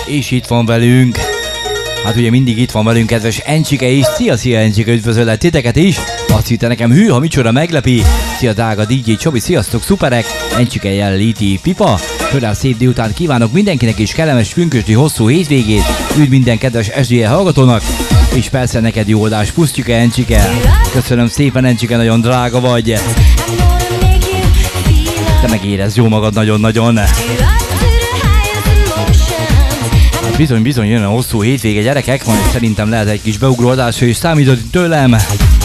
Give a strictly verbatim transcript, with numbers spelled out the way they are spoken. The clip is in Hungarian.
és itt van velünk. Hát ugye mindig itt van velünk kedves Encsike is. Szia, szia Encsike, üdvözöllek titeket is. Azt hitte nekem, hű, ha micsoda meglepi. Szia drága dé dzsé Csobi, sziasztok, szuperek. Encsike jelenléti Pipa. Például szép délután kívánok mindenkinek és kellemes pünkösdi hosszú hétvégét. Üdv minden kedves es dé el hallgatónak. És persze neked jó oldás, pusztjuka Encsike. Köszönöm szépen Encsike, nagyon drága vagy. Te meg érezd jó magad nagyon-nagyon. Hát bizony, bizony jön a hosszú hétvége, gyerekek, majd szerintem lehet egy kis beugró adásra is számítani tőlem.